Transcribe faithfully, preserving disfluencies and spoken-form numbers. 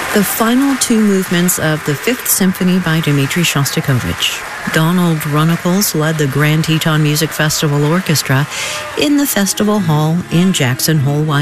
The final two movements of the Fifth Symphony by Dmitri Shostakovich. Donald Runnicles led the Grand Teton Music Festival Orchestra in the Festival Hall in Jackson Hole, Wyoming.